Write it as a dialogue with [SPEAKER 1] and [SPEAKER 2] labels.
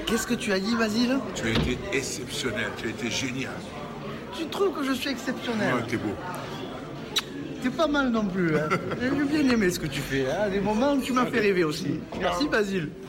[SPEAKER 1] Qu'est-ce que tu as dit, Basile?
[SPEAKER 2] Tu as été exceptionnel, tu as été génial.
[SPEAKER 1] Tu trouves que je suis exceptionnel?
[SPEAKER 2] Ouais, t'es beau.
[SPEAKER 1] T'es pas mal non plus. Hein. J'ai bien aimé ce que tu fais. Hein. À des moments, tu m'as fait rêver aussi. Merci, Basile.